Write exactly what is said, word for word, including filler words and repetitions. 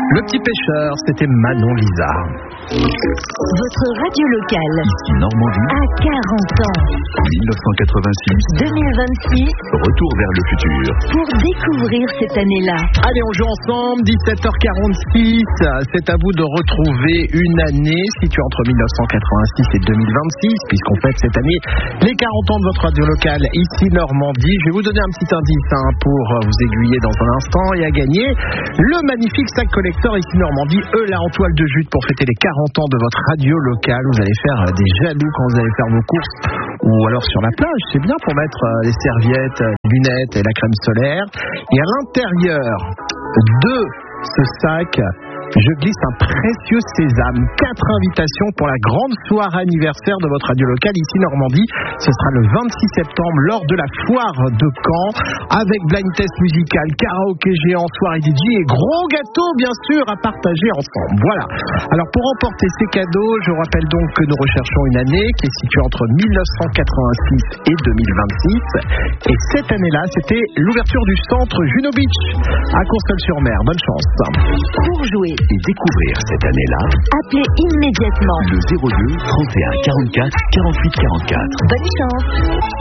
Le petit pêcheur, c'était Manon Lisa. Votre radio locale. Ici Normandie. À quarante ans. dix-neuf cent quatre-vingt-six. deux mille vingt-six. Retour vers le futur. Pour découvrir cette année-là. Allez, on joue ensemble, dix-sept heures quarante-six. C'est à vous de retrouver une année située entre mille neuf cent quatre-vingt-six et deux mille vingt-six, puisqu'on fête cette année les quarante ans de votre radio locale ici Normandie. Je vais vous donner un petit indice hein, pour vous aiguiller dans un instant et à gagner le magnifique sac collector ici Normandie, eux là en toile de jute pour fêter les quarante ans de votre radio locale. Vous allez faire des jaloux quand vous allez faire vos courses ou alors sur la plage, c'est bien pour mettre les serviettes, les lunettes et la crème solaire. Et à l'intérieur de ce sac, je glisse un précieux sésame. Quatre invitations pour la grande soirée anniversaire de votre radio locale ici Normandie. Ce sera le vingt-six septembre lors de la foire de Caen avec blind test musical, karaoké géant, soirée D J et gros gâteau bien sûr à partager ensemble. Voilà. Alors pour remporter ces cadeaux, je rappelle donc que nous recherchons une année qui est située entre mille neuf cent quatre-vingt-six et deux mille vingt-six. Et cette année-là, c'était l'ouverture du centre Juno Beach à Courseulles-sur-Mer. Bonne chance. Pour jouer et découvrir cette année-là, appelez immédiatement le zéro deux trente et un quarante-quatre quarante-huit quarante-quatre. Bonne chance.